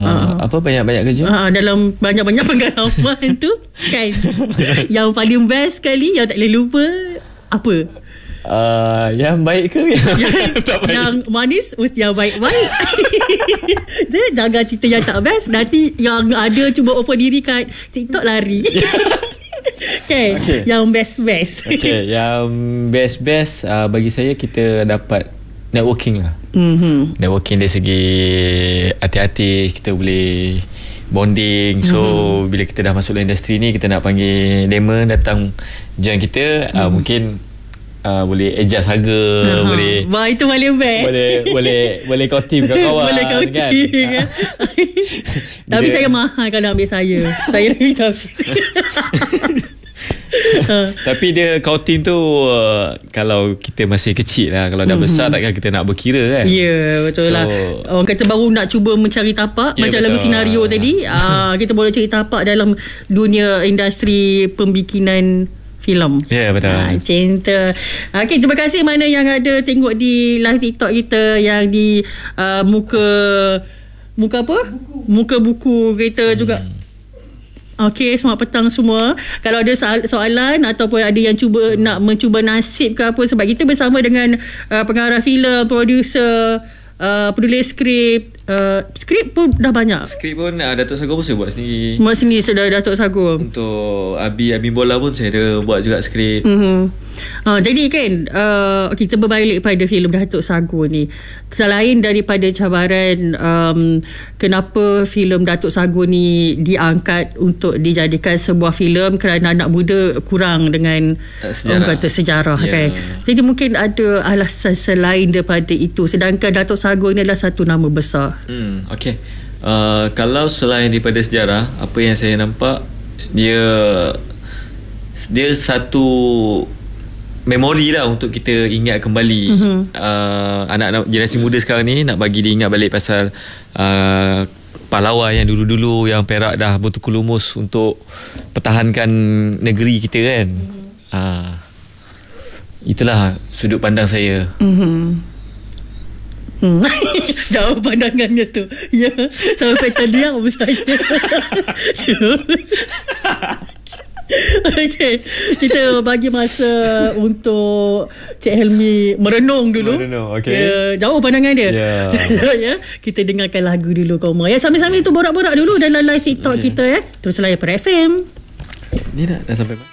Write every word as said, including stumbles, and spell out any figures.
Uh, apa banyak-banyak kerja? Uh, dalam banyak-banyak pengalaman tu kan, yang paling best sekali, yang tak boleh lupa apa? Uh, yang baik ke yang, yang, tak baik? Yang manis mesti yang baik-baik. Dia jangan cerita yang tak best, nanti yang ada cuba offer diri kat TikTok lari. Okay, okay. Yang best-best. Okay, yang best-best uh, bagi saya kita dapat networking lah. Mm-hmm. Networking dari segi hati-hati, kita boleh bonding. So mm-hmm. bila kita dah masuk dalam industri ni, kita nak panggil demo datang join kita, mm-hmm. uh, mungkin uh, boleh adjust harga, uh-huh. boleh. Wah, itu paling best. Boleh boleh boleh kau team kawan-kawan. Boleh kau kan. team kan. Tapi saya mahal kalau ambil saya. Saya lebih tahu. Tapi dia kautin tu uh, kalau kita masih kecil lah. Kalau dah mm-hmm. besar takkan kita nak berkira kan. Ya, yeah, betul so, lah. Orang kata baru nak cuba mencari tapak, yeah, macam betul. Lagu senario tadi, uh, kita boleh cari tapak dalam dunia industri pembikinan filem. Ya, yeah, betul. Ha, cinta. Okey, terima kasih mana yang ada tengok di live TikTok kita yang di uh, muka muka apa? Buku. Muka buku kita hmm. juga. Okey, selamat petang semua. Kalau ada soalan ataupun ada yang cuba nak mencuba nasib ke apa, sebab kita bersama dengan uh, pengarah filem, producer, uh, penulis skrip. Uh, skrip pun dah banyak. Skrip pun uh, Datuk Sagor pun saya buat sendiri. Buat sendiri sudah Datuk Sagor. Untuk Abi Abi Bola pun saya ada buat juga skrip. Mm-hmm. Uh, jadi kan uh, kita berbalik pada filem Datuk Sagor ni. Selain daripada cabaran um, kenapa filem Datuk Sagor ni diangkat untuk dijadikan sebuah filem kerana anak muda kurang dengan sejarah, orang kata sejarah yeah. kan. Jadi mungkin ada alasan selain daripada itu, sedangkan Datuk Sagor ni adalah satu nama besar. Hmm, okay. Uh, kalau selain daripada sejarah, apa yang saya nampak, dia dia satu memori lah untuk kita ingat kembali. Mm-hmm. uh, anak-anak generasi muda sekarang ni nak bagi dia ingat balik pasal uh, pahlawan yang dulu-dulu, yang Perak dah bertukulumus untuk pertahankan negeri kita kan. Mm-hmm. uh, itulah sudut pandang saya. Mm-hmm. Hmm. Jauh pandangannya tu. Ya, sampai terdiam saya. Okey, kita bagi masa untuk Cik Helmi merenung dulu. Merenung, okey. Ya, jauh pandangan dia. Yeah. Ya, kita dengarkan lagu dulu kau. Ya, sambil-sambil tu borak-borak dulu dalam live TikTok okay. kita ya. Terus layan per F M. Ni dah dah sampai